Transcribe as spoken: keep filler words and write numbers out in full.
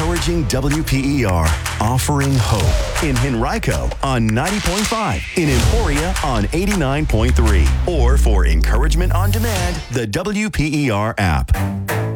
Encouraging W P E R, offering hope in Henrico on ninety point five, in Emporia on eighty-nine point three, or for encouragement on demand, the W P E R app.